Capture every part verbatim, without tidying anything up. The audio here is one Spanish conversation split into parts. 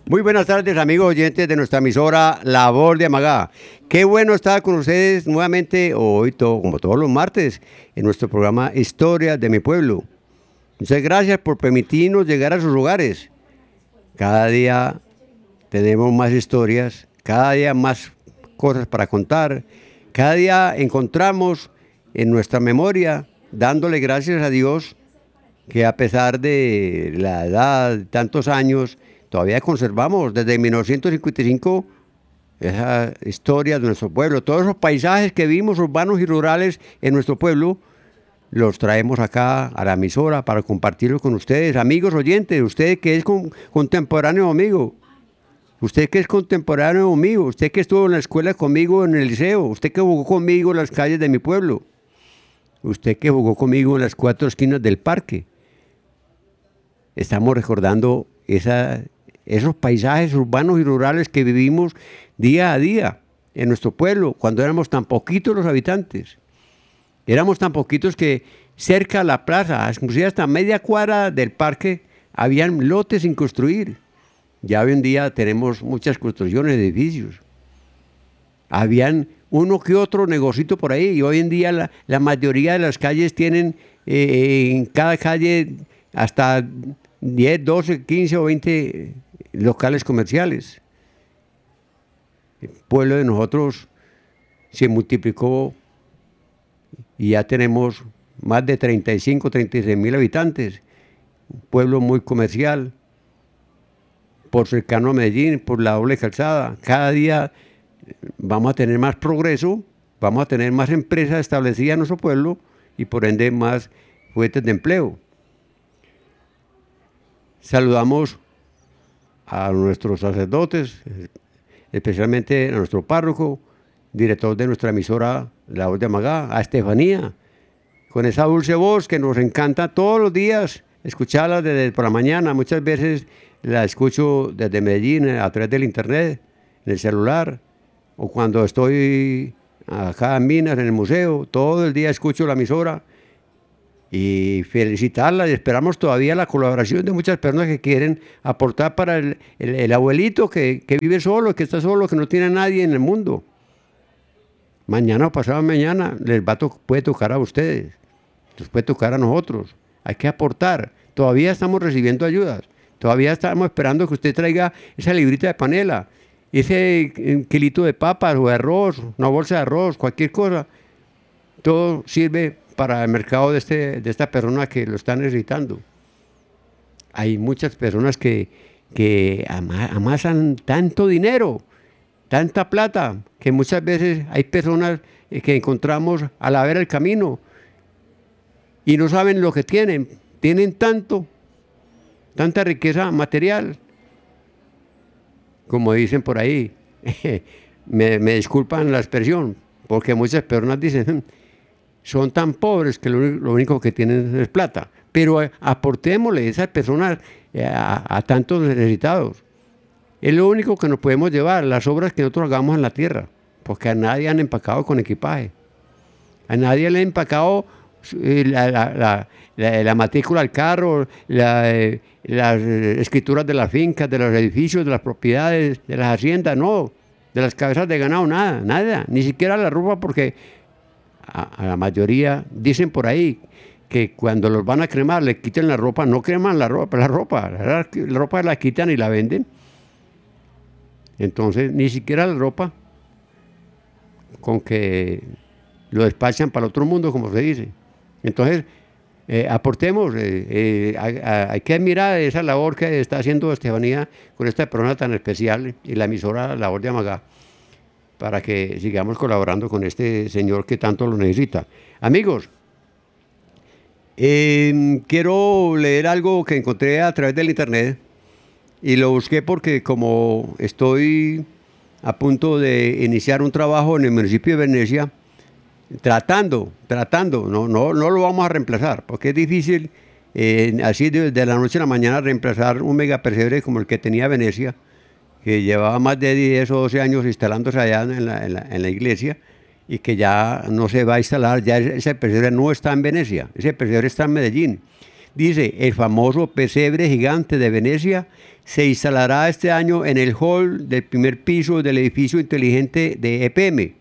Muy buenas tardes, amigos oyentes de nuestra emisora La Voz de Amagá. Qué bueno estar con ustedes nuevamente hoy, todo, como todos los martes, en nuestro programa Historia de mi Pueblo. Muchas gracias por permitirnos llegar a sus hogares. Cada día tenemos más historias, cada día más cosas para contar. Cada día encontramos en nuestra memoria, dándole gracias a Dios, que a pesar de la edad, de tantos años, todavía conservamos desde mil novecientos cincuenta y cinco esa historia de nuestro pueblo. Todos esos paisajes que vimos, urbanos y rurales en nuestro pueblo, los traemos acá a la emisora para compartirlos con ustedes. Amigos oyentes, usted que es con, contemporáneo amigo, usted que es contemporáneo mío, usted que estuvo en la escuela conmigo en el liceo, usted que jugó conmigo en las calles de mi pueblo, usted que jugó conmigo en las cuatro esquinas del parque. Estamos recordando esa, esos paisajes urbanos y rurales que vivimos día a día en nuestro pueblo, cuando éramos tan poquitos los habitantes. Éramos tan poquitos que cerca a la plaza, inclusive hasta media cuadra del parque, habían lotes sin construir. Ya hoy en día tenemos muchas construcciones de edificios. Habían uno que otro negocito por ahí, y hoy en día la, la mayoría de las calles tienen eh, en cada calle hasta diez, doce, quince o veinte locales comerciales. El pueblo de nosotros se multiplicó y ya tenemos más de treinta y cinco, treinta y seis mil habitantes. Un pueblo muy comercial, por cercano a Medellín, por la doble calzada. Cada día vamos a tener más progreso, vamos a tener más empresas establecidas en nuestro pueblo y por ende más fuentes de empleo. Saludamos a nuestros sacerdotes, especialmente a nuestro párroco, director de nuestra emisora La Voz de Amagá, a Estefanía, con esa dulce voz que nos encanta todos los días escucharla desde por la mañana. Muchas veces la escucho desde Medellín a través del internet, en el celular, o cuando estoy acá en Minas, en el museo, todo el día escucho la emisora. Y felicitarla, y esperamos todavía la colaboración de muchas personas que quieren aportar para el, el, el abuelito que, que vive solo, que está solo, que no tiene a nadie en el mundo. Mañana o pasado mañana les va a to- puede tocar a ustedes, les puede tocar a nosotros. Hay que aportar. Todavía estamos recibiendo ayudas. Todavía estamos esperando que usted traiga esa librita de panela, ese kilito de papas o de arroz, una bolsa de arroz, cualquier cosa. Todo sirve para el mercado de, este, de esta persona que lo está necesitando. Hay muchas personas que, que ama, amasan tanto dinero, tanta plata, que muchas veces hay personas que encontramos a la vera del camino y no saben lo que tienen. Tienen tanto, tanta riqueza material, como dicen por ahí. me, me disculpan la expresión, porque muchas personas dicen, son tan pobres que lo, lo único que tienen es plata. Pero eh, aportémosle a esas personas eh, a, a tantos necesitados. Es lo único que nos podemos llevar, las obras que nosotros hagamos en la tierra, porque a nadie han empacado con equipaje. A nadie le han empacado eh, la, la, la, la, la matrícula del carro, la, eh, las eh, escrituras de las fincas, de los edificios, de las propiedades, de las haciendas, no, de las cabezas de ganado, nada, nada, ni siquiera la ropa, porque a, a la mayoría dicen por ahí que cuando los van a cremar le quiten la ropa, no creman la ropa, la ropa, la, la ropa la quitan y la venden. Entonces ni siquiera la ropa, con que lo despachan para el otro mundo, como se dice. Entonces eh, aportemos, eh, eh, hay, hay que admirar esa labor que está haciendo Estefanía con esta persona tan especial y la emisora La Voz de Amagá, para que sigamos colaborando con este señor que tanto lo necesita. Amigos, eh, quiero leer algo que encontré a través del internet y lo busqué porque como estoy a punto de iniciar un trabajo en el municipio de Venecia, tratando, tratando, no, no, no lo vamos a reemplazar, porque es difícil eh, así de, de la noche a la mañana reemplazar un megapercebre como el que tenía Venecia, que llevaba más de diez o doce años instalándose allá en la, en la, en la iglesia, y que ya no se va a instalar, ya ese pesebre no está en Venecia, ese pesebre está en Medellín. Dice, el famoso pesebre gigante de Venecia se instalará este año en el hall del primer piso del edificio inteligente de E P M,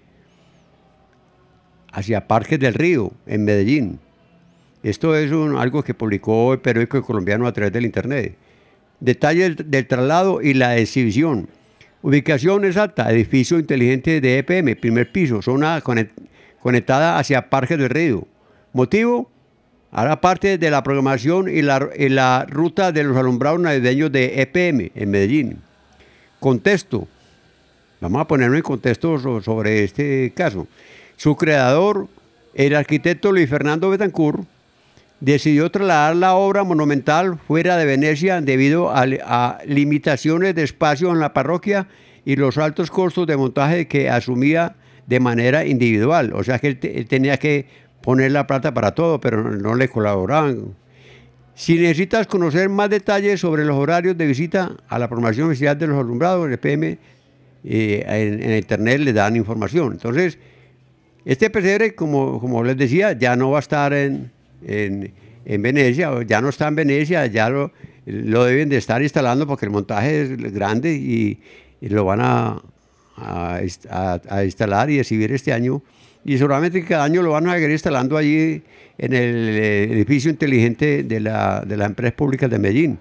hacia Parques del Río, en Medellín. Esto es un, algo que publicó el periódico colombiano a través del internet. Detalles del, del traslado y la exhibición. Ubicación exacta, edificio inteligente de E P M, primer piso, zona conectada hacia Parques del Río. Motivo, hará parte de la programación y la, y la ruta de los alumbrados navideños de E P M en Medellín. Contexto. Vamos a ponernos en contexto sobre este caso. Su creador, el arquitecto Luis Fernando Betancourt, decidió trasladar la obra monumental fuera de Venecia debido a, a limitaciones de espacio en la parroquia y los altos costos de montaje que asumía de manera individual. O sea que él, te, él tenía que poner la plata para todo, pero no, no le colaboraban. Si necesitas conocer más detalles sobre los horarios de visita a la programación oficial de los alumbrados, el E P M, eh, en, en internet le dan información. Entonces, este pesebre, como, como les decía, ya no va a estar en, en, en Venecia, ya no está en Venecia, ya lo, lo deben de estar instalando porque el montaje es grande y, y lo van a, a, a, a instalar y exhibir este año. Y seguramente cada año lo van a seguir instalando allí en el edificio inteligente de la, de las empresas públicas de Medellín.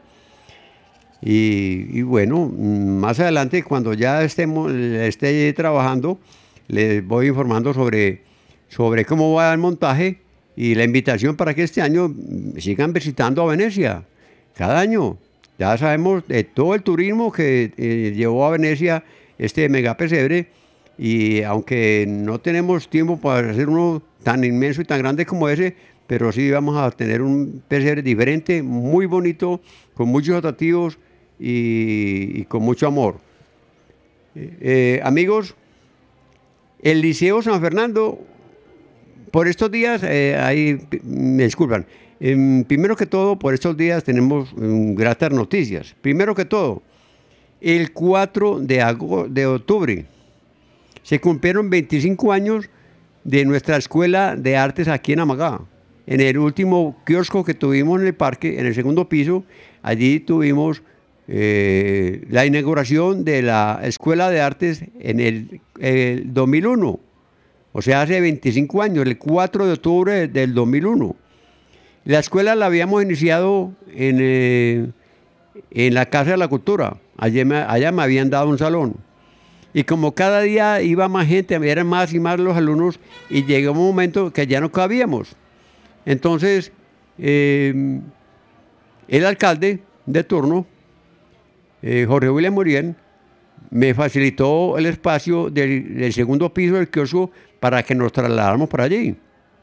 Y, y bueno, más adelante, cuando ya estemos, esté trabajando, les voy informando sobre, sobre cómo va el montaje y la invitación para que este año sigan visitando a Venecia cada año. Ya sabemos de todo el turismo que eh, llevó a Venecia este mega pesebre, y aunque no tenemos tiempo para hacer uno tan inmenso y tan grande como ese, pero sí vamos a tener un pesebre diferente, muy bonito, con muchos atractivos y, y con mucho amor. Eh, eh, amigos, el Liceo San Fernando, por estos días, eh, ahí, me disculpan, eh, primero que todo, por estos días tenemos um, gratas noticias. Primero que todo, el cuatro de, agosto, de octubre se cumplieron veinticinco años de nuestra Escuela de Artes aquí en Amagá. En el último kiosco que tuvimos en el parque, en el segundo piso, allí tuvimos Eh, la inauguración de la Escuela de Artes en el, el dos mil uno, o sea, hace veinticinco años, el cuatro de octubre del dos mil uno. La escuela la habíamos iniciado en, eh, en la Casa de la Cultura. Allá me, allá me habían dado un salón. Y como cada día iba más gente, eran más y más los alumnos, y llegó un momento que ya no cabíamos. Entonces, eh, el alcalde de turno, Eh, Jorge William Muriel, me facilitó el espacio del, del segundo piso del kiosco para que nos trasladáramos por allí.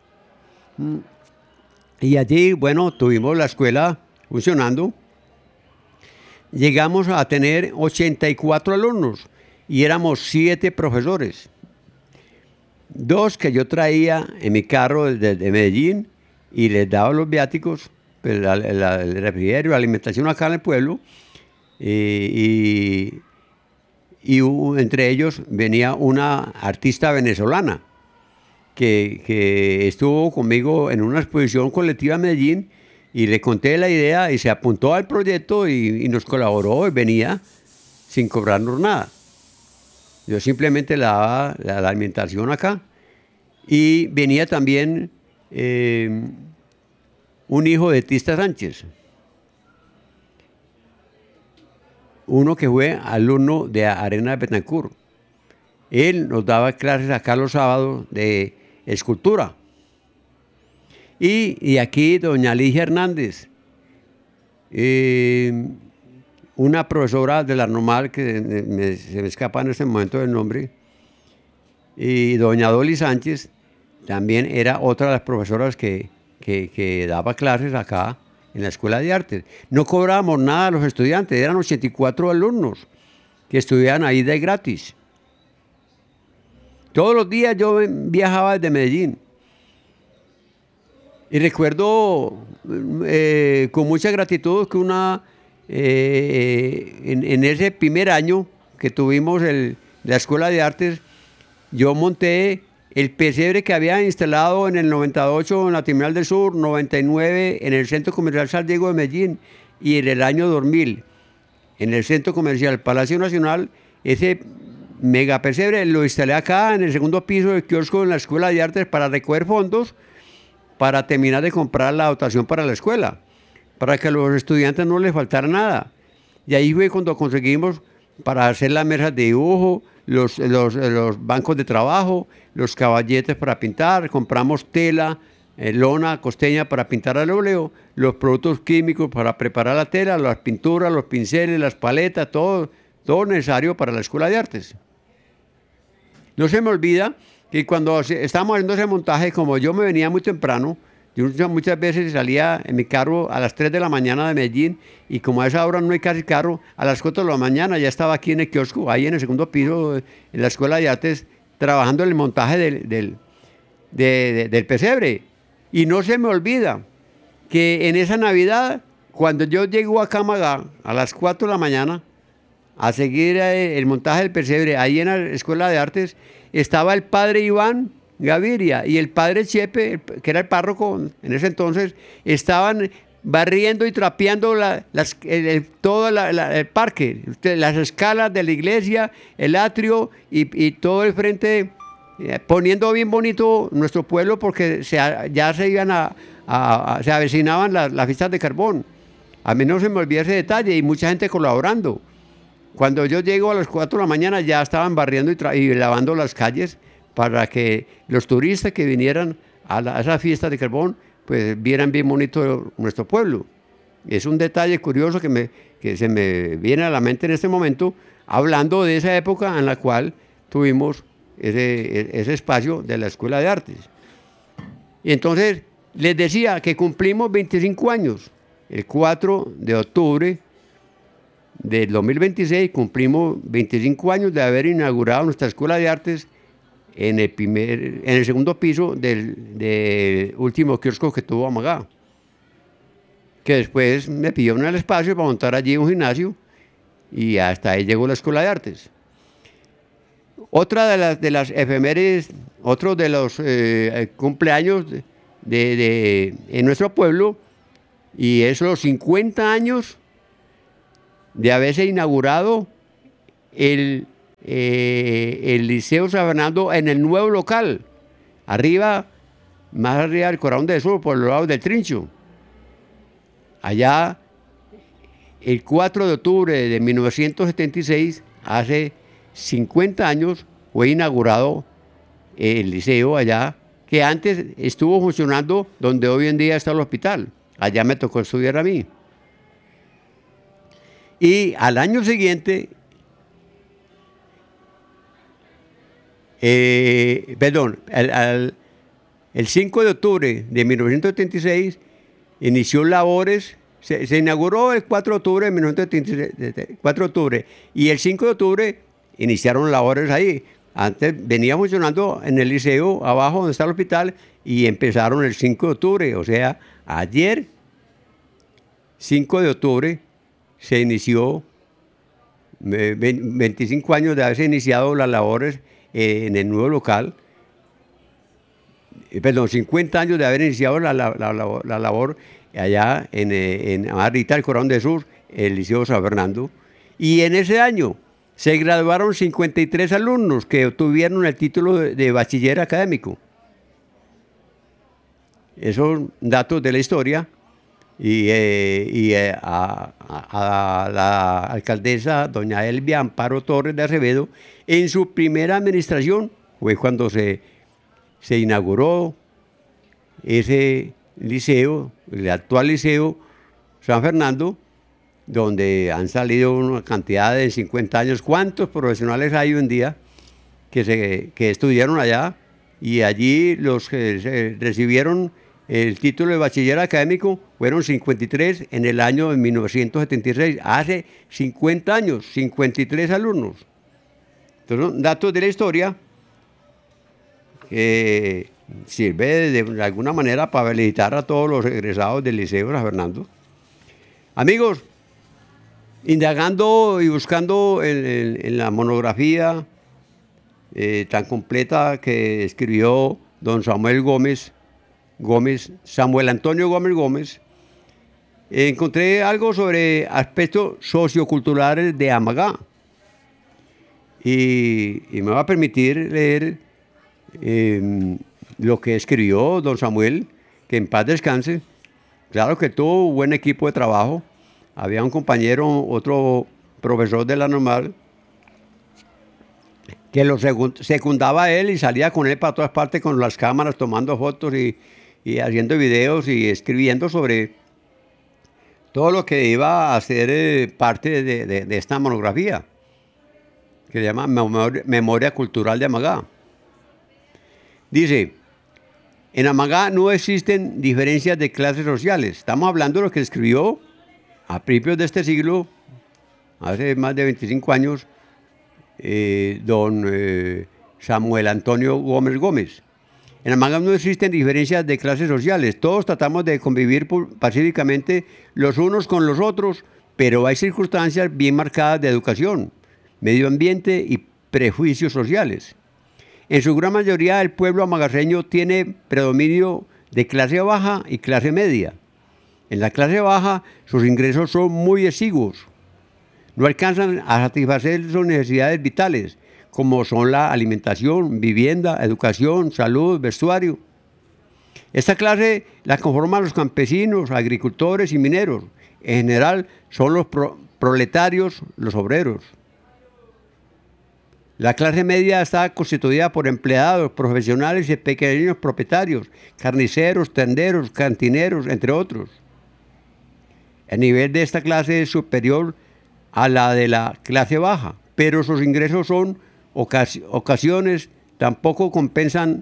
Y allí, bueno, tuvimos la escuela funcionando. Llegamos a tener ochenta y cuatro alumnos y éramos siete profesores. Dos que yo traía en mi carro desde de Medellín y les daba los viáticos, pues, la, la, el refrigerio, la alimentación acá en el pueblo. Y, y, y uh, entre ellos venía una artista venezolana que, que estuvo conmigo en una exposición colectiva en Medellín, y le conté la idea y se apuntó al proyecto y, y nos colaboró y venía sin cobrarnos nada. Yo simplemente le daba la, la alimentación acá, y venía también eh, un hijo de Tista Sánchez, uno que fue alumno de Arena de Betancourt. Él nos daba clases acá los sábados de escultura. Y, y aquí doña Ligia Hernández, eh, una profesora de la normal, que me, se me escapa en este momento el nombre, y doña Dolly Sánchez, también era otra de las profesoras que, que, que daba clases acá en la Escuela de Artes. No cobrábamos nada a los estudiantes, eran ochenta y cuatro alumnos que estudiaban ahí de gratis. Todos los días yo viajaba desde Medellín. Y recuerdo eh, con mucha gratitud que una, eh, en, en ese primer año que tuvimos el, la Escuela de Artes, yo monté el pesebre que había instalado en el noventa y ocho en la Terminal del Sur, noventa y nueve en el Centro Comercial San Diego de Medellín y en el año dos mil en el Centro Comercial Palacio Nacional, ese mega pesebre lo instalé acá en el segundo piso del kiosco en la Escuela de Artes para recoger fondos para terminar de comprar la dotación para la escuela, para que a los estudiantes no les faltara nada. Y ahí fue cuando conseguimos para hacer las mesas de dibujo, los, los, los bancos de trabajo, los caballetes para pintar, compramos tela, eh, lona costeña para pintar al óleo, los productos químicos para preparar la tela, las pinturas, los pinceles, las paletas, todo, todo necesario para la Escuela de Artes. No se me olvida que cuando estábamos haciendo ese montaje, como yo me venía muy temprano, yo muchas veces salía en mi carro a las tres de la mañana de Medellín y como a esa hora no hay casi carro, a las cuatro de la mañana ya estaba aquí en el kiosco, ahí en el segundo piso, en la Escuela de Artes, trabajando en el montaje del, del, de, de, del pesebre. Y no se me olvida que en esa Navidad, cuando yo llego a Camagá a las cuatro de la mañana a seguir el montaje del pesebre, ahí en la Escuela de Artes, estaba el padre Iván Gaviria y el padre Chepe, que era el párroco en ese entonces, estaban barriendo y trapeando la, las, el, el, todo la, la, el parque, las escalas de la iglesia, el atrio y, y todo el frente, eh, poniendo bien bonito nuestro pueblo porque se, ya se iban a, a, a se avecinaban las, las fiestas de carbón. A mí no se me olvida ese detalle y mucha gente colaborando. Cuando yo llego a las cuatro de la mañana ya estaban barriendo y, y lavando las calles para que los turistas que vinieran a, la, a esa fiesta de carbón pues vieran bien bonito nuestro pueblo. Es un detalle curioso que, me, que se me viene a la mente en este momento, hablando de esa época en la cual tuvimos ese, ese espacio de la Escuela de Artes. Y entonces les decía que cumplimos veinticinco años. El cuatro de octubre del dos mil veintiséis cumplimos veinticinco años de haber inaugurado nuestra Escuela de Artes en el, primer, en el segundo piso del, del último kiosco que tuvo Amagá, que después me pidieron el espacio para montar allí un gimnasio y hasta ahí llegó la Escuela de Artes. Otra de las, de las efemérides, otro de los eh, cumpleaños de, de, de, en nuestro pueblo, y es los cincuenta años de haberse inaugurado el, eh, el Liceo San Fernando en el nuevo local, arriba, más arriba del Corazón del Sur, por los lados del Trincho. Allá, el cuatro de octubre de mil novecientos setenta y seis, hace cincuenta años, fue inaugurado el liceo allá, que antes estuvo funcionando donde hoy en día está el hospital. Allá me tocó estudiar a mí. Y al año siguiente, eh, perdón, al, al, el cinco de octubre de mil novecientos setenta y seis, inició labores, se, se inauguró el cuatro de octubre de mil novecientos setenta y seis, cuatro de octubre, y el cinco de octubre iniciaron labores ahí. Antes venía funcionando en el liceo, abajo donde está el hospital, y empezaron el cinco de octubre, o sea, ayer, cinco de octubre, se inició, veinticinco años de haberse iniciado las labores en el nuevo local, perdón, cincuenta años de haber iniciado la, la, la, la, la labor allá en, en Arrita, el Corazón del Sur, el Liceo San Fernando, y en ese año se graduaron cincuenta y tres alumnos que obtuvieron el título de, de bachiller académico. Esos datos de la historia. Y, eh, y eh, a, a, a la alcaldesa doña Elvia Amparo Torres de Acevedo, en su primera administración fue cuando se, se inauguró ese liceo, el actual Liceo San Fernando, donde han salido una cantidad de cincuenta años. ¿Cuántos profesionales hay hoy en día que, se, que estudiaron allá? Y allí los que se recibieron el título de bachiller académico fueron cincuenta y tres en el año de mil novecientos setenta y seis, hace cincuenta años, cincuenta y tres alumnos. Entonces, datos de la historia que sirve de, de alguna manera para felicitar a todos los egresados del Liceo San Fernando. Amigos, indagando y buscando en, en, en la monografía eh, tan completa que escribió don Samuel Gómez, Gómez, Samuel Antonio Gómez Gómez, eh, encontré algo sobre aspectos socioculturales de Amagá. Y, y me va a permitir leer eh, lo que escribió don Samuel, que en paz descanse. Claro que tuvo un buen equipo de trabajo. Había un compañero, otro profesor de la normal, que lo secundaba a él y salía con él para todas partes con las cámaras, tomando fotos y, y haciendo videos y escribiendo sobre todo lo que iba a ser eh, parte de, de, de esta monografía, que se llama Memoria, Memoria Cultural de Amagá. Dice, en Amagá no existen diferencias de clases sociales. Estamos hablando de lo que escribió a principios de este siglo, hace más de veinticinco años, eh, don eh, Samuel Antonio Gómez Gómez. En Amagá no existen diferencias de clases sociales. Todos tratamos de convivir pacíficamente los unos con los otros, pero hay circunstancias bien marcadas de educación, medio ambiente y prejuicios sociales. En su gran mayoría, el pueblo amagaseño tiene predominio de clase baja y clase media. En la clase baja, sus ingresos son muy exiguos. No alcanzan a satisfacer sus necesidades vitales, como son la alimentación, vivienda, educación, salud, vestuario. Esta clase la conforman los campesinos, agricultores y mineros. En general, son los pro proletarios, los obreros. La clase media está constituida por empleados, profesionales y pequeños propietarios, carniceros, tenderos, cantineros, entre otros. El nivel de esta clase es superior a la de la clase baja, pero sus ingresos son ocas ocasiones tampoco compensan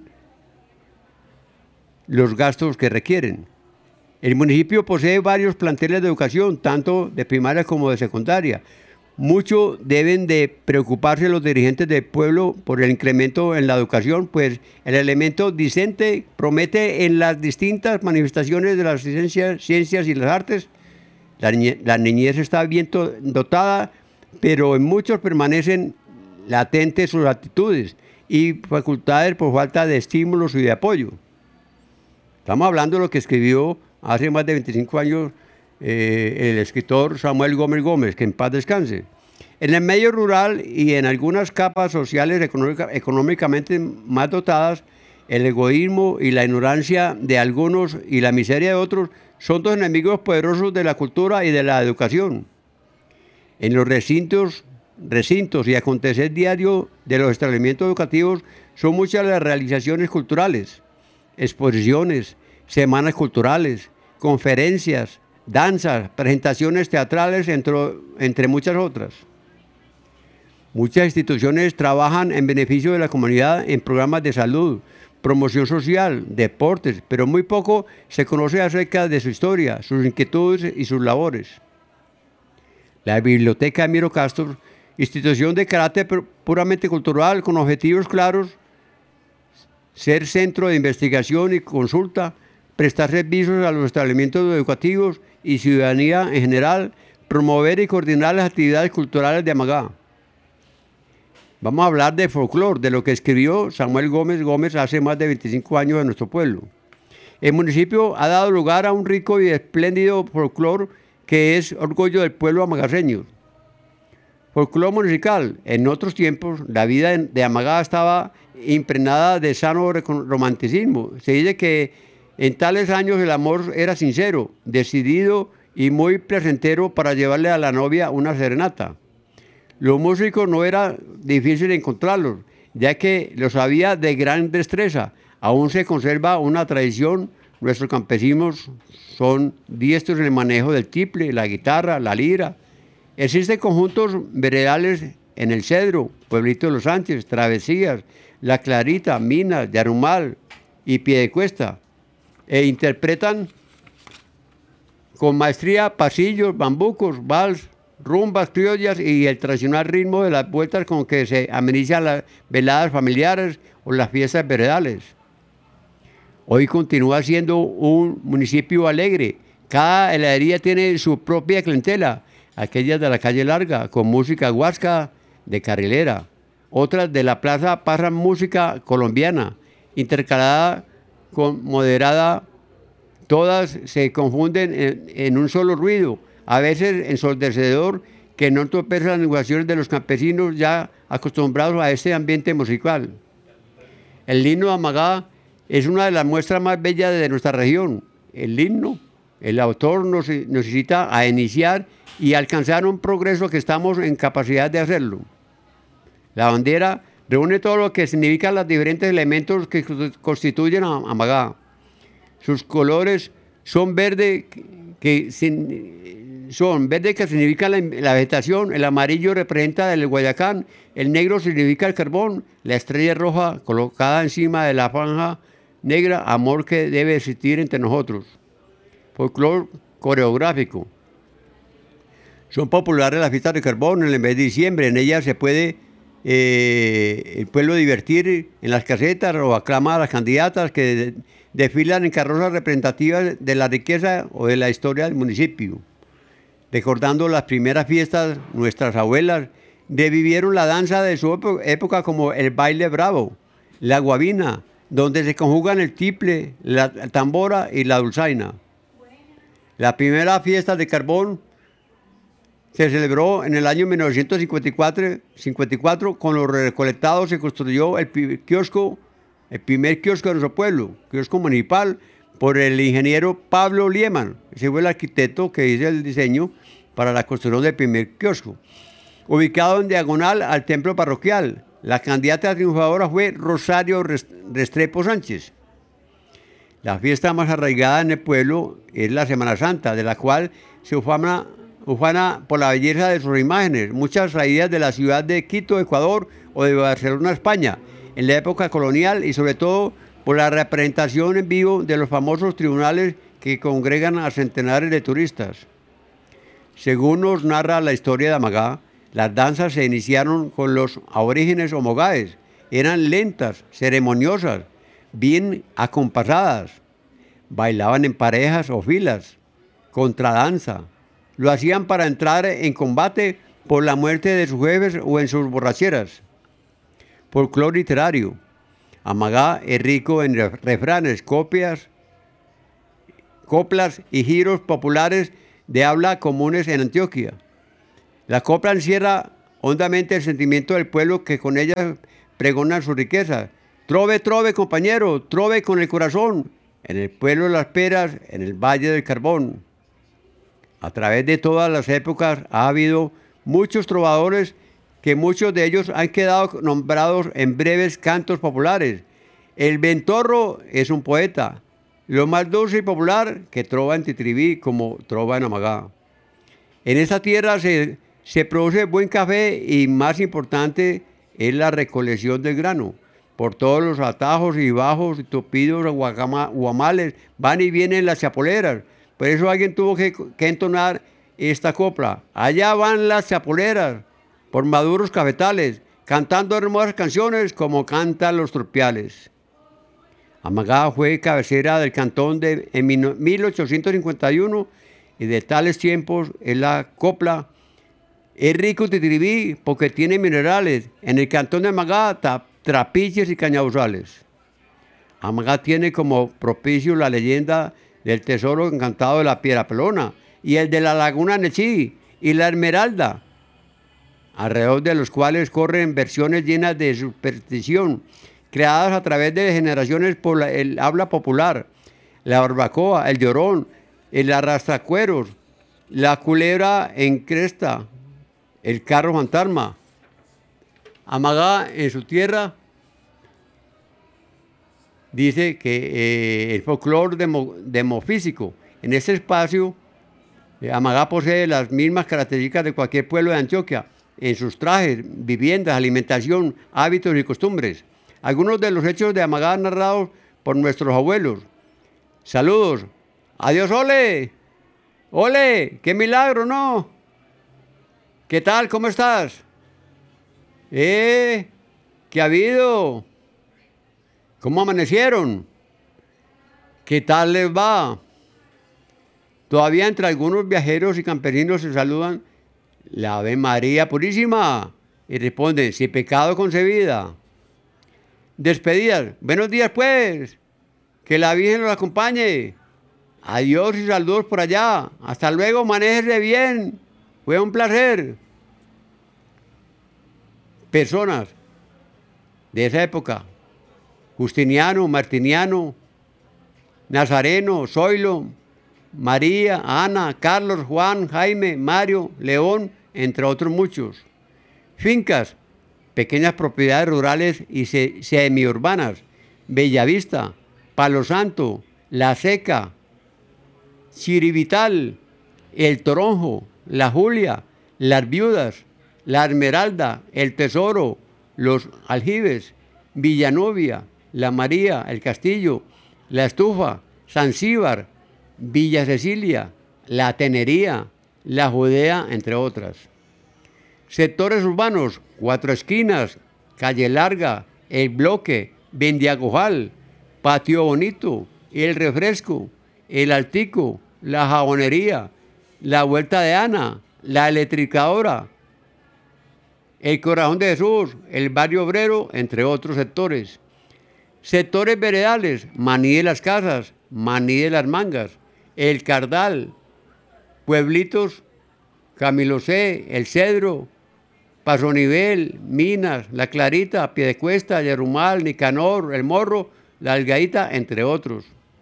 los gastos que requieren. El municipio posee varios planteles de educación, tanto de primaria como de secundaria. Mucho deben de preocuparse los dirigentes del pueblo por el incremento en la educación, pues el elemento discente promete en las distintas manifestaciones de las ciencias, ciencias y las artes. La niñez, la niñez está bien dotada, pero en muchos permanecen latentes sus actitudes y facultades por falta de estímulos y de apoyo. Estamos hablando de lo que escribió hace más de veinticinco años Eh, el escritor Samuel Gómez Gómez, que en paz descanse. En el medio rural y en algunas capas sociales económica, económicamente más dotadas, el egoísmo y la ignorancia de algunos y la miseria de otros son dos enemigos poderosos de la cultura y de la educación. En los recintos, recintos y acontecer diario de los establecimientos educativos son muchas las realizaciones culturales, exposiciones, semanas culturales, conferencias, danzas, presentaciones teatrales, entre, entre muchas otras. Muchas instituciones trabajan en beneficio de la comunidad en programas de salud, promoción social, deportes, pero muy poco se conoce acerca de su historia, sus inquietudes y sus labores. La Biblioteca Emiro Castro, institución de carácter puramente cultural con objetivos claros, ser centro de investigación y consulta, prestar servicios a los establecimientos educativos y ciudadanía en general, promover y coordinar las actividades culturales de Amagá. Vamos a hablar de folclore, de lo que escribió Samuel Gómez Gómez hace más de veinticinco años en nuestro pueblo. El municipio ha dado lugar a un rico y espléndido folclore que es orgullo del pueblo amagaseño. Folclore musical. En otros tiempos, la vida de Amagá estaba impregnada de sano romanticismo. Se dice que en tales años el amor era sincero, decidido y muy placentero para llevarle a la novia una serenata. Los músicos no era difícil encontrarlos, ya que los había de gran destreza. Aún se conserva una tradición. Nuestros campesinos son diestros en el manejo del tiple, la guitarra, la lira. Existen conjuntos veredales en El Cedro, Pueblito de los Sánchez, Travesías, La Clarita, Minas, Yarumal y Piedecuesta. E interpretan con maestría pasillos, bambucos, vals, rumbas criollas y el tradicional ritmo de las vueltas con que se amenizan las veladas familiares o las fiestas veredales. Hoy continúa siendo un municipio alegre. Cada heladería tiene su propia clientela, aquellas de la calle larga, con música huasca de carrilera, otras de la plaza pasan música colombiana, intercalada con moderada, todas se confunden en, en un solo ruido, a veces ensordecedor, que no entorpece las negociaciones de los campesinos ya acostumbrados a este ambiente musical. El himno de Amagá es una de las muestras más bellas de nuestra región. El himno, el autor nos necesita a iniciar y alcanzar un progreso que estamos en capacidad de hacerlo. La bandera reúne todo lo que significan los diferentes elementos que constituyen a Amagá. Sus colores son verde que son verde que significa la, la vegetación, el amarillo representa el Guayacán, el negro significa el carbón, la estrella roja colocada encima de la franja negra, amor que debe existir entre nosotros. Folclore coreográfico. Son populares las fiestas de carbón en el mes de diciembre, en ellas se puede eh, el pueblo divertir en las casetas o aclamar a las candidatas que desfilan en carrozas representativas de la riqueza o de la historia del municipio. Recordando las primeras fiestas, nuestras abuelas revivieron la danza de su época como el baile bravo, la guabina, donde se conjugan el tiple, la tambora y la dulzaina. La primera fiesta de carbón se celebró en el año mil novecientos cincuenta y cuatro, cincuenta y cuatro, con los recolectados se construyó el kiosco, el primer kiosco de nuestro pueblo, kiosco municipal, por el ingeniero Pablo Lieman. Ese fue el arquitecto que hizo el diseño para la construcción del primer kiosco. Ubicado en diagonal al templo parroquial, la candidata triunfadora fue Rosario Restrepo Sánchez. La fiesta más arraigada en el pueblo es la Semana Santa, de la cual se ufana, ufana por la belleza de sus imágenes, muchas traídas de la ciudad de Quito, Ecuador, o de Barcelona, España, en la época colonial, y sobre todo por la representación en vivo de los famosos tribunales que congregan a centenares de turistas. Según nos narra la historia de Amagá, las danzas se iniciaron con los aborígenes omogáes. Eran lentas, ceremoniosas, bien acompasadas. Bailaban en parejas o filas, contradanza. Lo hacían para entrar en combate por la muerte de sus jefes o en sus borracheras. Folclore literario. Amagá es rico en refranes, copias, coplas y giros populares de habla comunes en Antioquia. La copla encierra hondamente el sentimiento del pueblo que con ella pregonan su riqueza. Trove, trove, compañero, trove con el corazón, en el pueblo de las peras, en el valle del carbón. A través de todas las épocas ha habido muchos trovadores que muchos de ellos han quedado nombrados en breves cantos populares. El Ventorro es un poeta, lo más dulce y popular que trova en Titribí como trova en Amagá. En esta tierra se, se produce buen café y más importante es la recolección del grano. Por todos los atajos y bajos y tupidos guamales van y vienen las chapoleras. Por eso alguien tuvo que, que entonar esta copla. Allá van las chapoleras por maduros cafetales, cantando hermosas canciones como cantan los tropiales. Amagá fue cabecera del cantón de, en mil ochocientos cincuenta y uno y de tales tiempos es la copla. Es rico Titribí porque tiene minerales. En el cantón de Amagá, trapiches y cañaduzales. Amagá tiene como propicio la leyenda del tesoro encantado de la Piedra Pelona y el de la Laguna Nechí y la Esmeralda, alrededor de los cuales corren versiones llenas de superstición, creadas a través de generaciones por la, el habla popular, la barbacoa, el llorón, el arrastracueros, la culebra en cresta, el carro fantasma. Amagá en su tierra dice que eh, el folclore demo, demofísico. En este espacio, eh, Amagá posee las mismas características de cualquier pueblo de Antioquia, en sus trajes, viviendas, alimentación, hábitos y costumbres. Algunos de los hechos de Amagá narrados por nuestros abuelos. Saludos. Adiós, ole. Ole, qué milagro, ¿no? ¿Qué tal? ¿Cómo estás? ¿Eh? ¿Qué ha habido? ¿Cómo amanecieron? ¿Qué tal les va? Todavía entre algunos viajeros y campesinos se saludan la Ave María Purísima. Y responden, si pecado concebida. Despedidas, buenos días pues, que la Virgen los acompañe. Adiós y saludos por allá. Hasta luego, manéjese bien. Fue un placer. Personas de esa época, Justiniano, Martiniano, Nazareno, Zoilo, María, Ana, Carlos, Juan, Jaime, Mario, León, entre otros muchos. Fincas, pequeñas propiedades rurales y se- semiurbanas, Bellavista, Palo Santo, La Seca, Chiribital, El Toronjo, La Julia, Las Viudas, La Esmeralda, El Tesoro, Los Aljibes, Villanovia, La María, El Castillo, La Estufa, Zanzíbar, Villa Cecilia, La Tenería, La Judea, entre otras. Sectores urbanos, Cuatro Esquinas, Calle Larga, El Bloque, Vendiagojal, Patio Bonito, El Refresco, El Altico, La Jabonería, La Vuelta de Ana, La Electricadora, El Corazón de Jesús, El Barrio Obrero, entre otros sectores. Sectores veredales, Maní de las Casas, Maní de las Mangas, El Cardal, pueblitos, Camilo C, El Cedro, Paso Nivel, Minas, La Clarita, Piedecuesta, Yerumal, Nicanor, El Morro, La Algaíta, entre otros.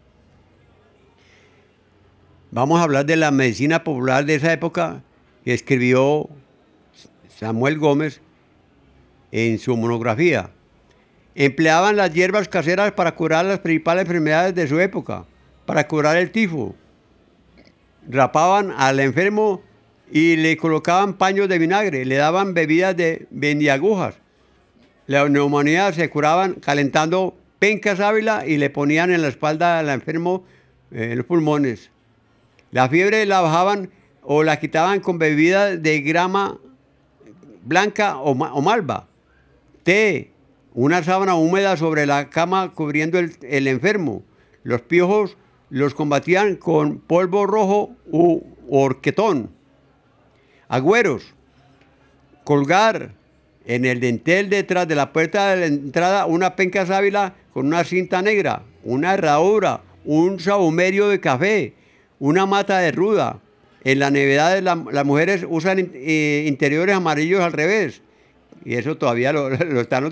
Vamos a hablar de la medicina popular de esa época que escribió Samuel Gómez en su monografía. Empleaban las hierbas caseras para curar las principales enfermedades de su época, para curar el tifo. Rapaban al enfermo y le colocaban paños de vinagre, le daban bebidas de vendiagujas. La neumonía se curaban calentando penca sábila y le ponían en la espalda al enfermo, eh, en los pulmones. La fiebre la bajaban o la quitaban con bebidas de grama blanca o, ma- o malva. Té, una sábana húmeda sobre la cama cubriendo el, el enfermo. Los piojos los combatían con polvo rojo u horquetón. Agüeros, colgar en el dintel detrás de la puerta de la entrada una penca sábila con una cinta negra, una herradura, un sahumerio de café, una mata de ruda. En la Navidad la- las mujeres usan eh, interiores amarillos al revés. Y eso todavía lo, lo están